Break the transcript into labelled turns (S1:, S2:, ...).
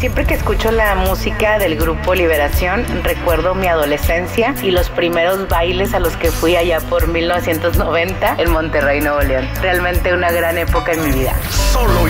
S1: Siempre que escucho la música del grupo Liberación, recuerdo mi adolescencia y los primeros bailes a los que fui allá por 1990 en Monterrey, Nuevo León. Realmente una gran época en mi vida.
S2: Solo